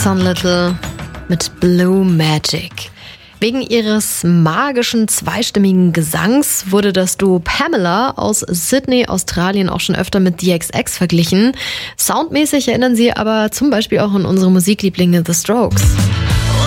Sun Little mit Blue Magic. Wegen ihres magischen zweistimmigen Gesangs wurde das Duo Pamela aus Sydney, Australien auch schon öfter mit DXX verglichen. Soundmäßig erinnern sie aber zum Beispiel auch an unsere Musiklieblinge The Strokes.